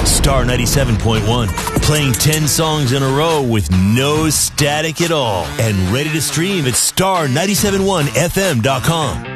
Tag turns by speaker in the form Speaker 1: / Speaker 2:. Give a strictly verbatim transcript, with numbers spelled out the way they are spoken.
Speaker 1: Star ninety-seven point one, playing ten songs in a row with no static at all, and ready to stream at star nine seven one f m dot com.